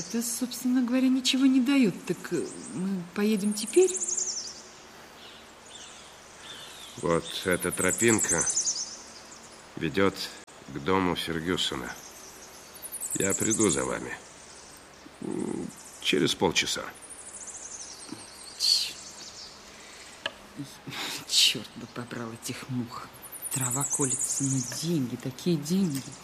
Это, собственно говоря, ничего не дает. Так мы поедем теперь? Вот эта тропинка ведет к дому Фергюсона. Я приду за вами. Через полчаса. Черт бы побрал этих мух. Трава колется, но деньги, такие деньги.